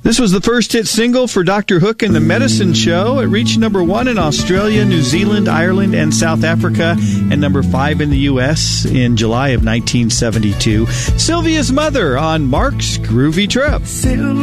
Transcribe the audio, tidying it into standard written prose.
This was the first hit single for Dr. Hook and the Medicine Show. It reached number 1 in Australia, New Zealand, Ireland, and South Africa, and number 5 in the U.S. in July of 1972. Sylvia's Mother on Mark's Groovy Trip.